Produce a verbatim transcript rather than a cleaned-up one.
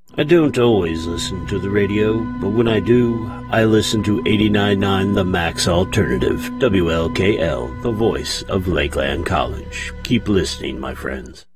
I don't always listen to the radio, but when I do, I listen to eighty-nine point nine The Max Alternative, W L K L, the voice of Lakeland College. Keep listening, my friends.